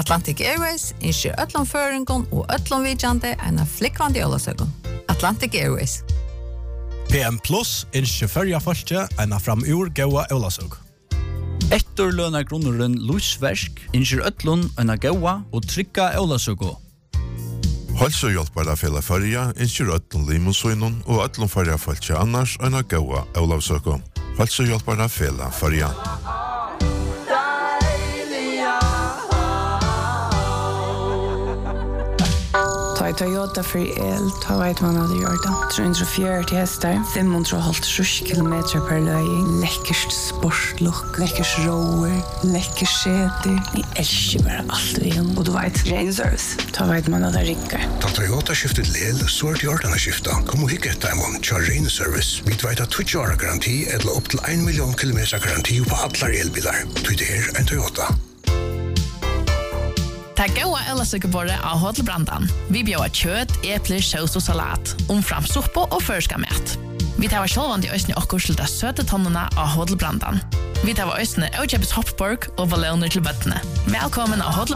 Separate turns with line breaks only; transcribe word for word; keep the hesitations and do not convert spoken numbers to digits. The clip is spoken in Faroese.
Atlantic Airways inskjer öllum føringon og öllum vidjande en av flikkvandi jólasøkun. Atlantic Airways.
P M Plus inskjer førja folke en av framur gaua jólasøk.
Etterløna grunneren Lusversk inskjer öllum en av gaua og trygga jólasøku.
Hälsohjälpare fela förja inskjer öllum limusøynun og öllum förja folke annars en av gaua jólasøku. Hälsohjälpare fela förja.
Ta i Toyota för el, ta vet man hade gjort det. trehundrafjøruti hästar, femhundrafemtiosex kilometer per löj, läckert sportlook, läckert rower, läckert säte. Ni älskar bara allt vi om. Och du vet, Rain Service, ta vet man hade rinkar.
Ta Toyota skiftet lel, så är det gjort den skifta. Kom och hicka ett time tja Rain Service. Vi vet att tjugo år garanti eller upp till en miljon kilometer garanti på alla elbilar. Du det är en Toyota.
Ta goa ellasøkebordet av Hotelbrandan. Vi bjóa kjøtt, epler, saus og salat, omfram suppo og førska mat. Vi tar sjálvandi øysni okkur til det søte tonnene av Hotelbrandan. Vi tar øysni Øyjebes Hopborg og balloner til bøttene. Velkommen av Hotel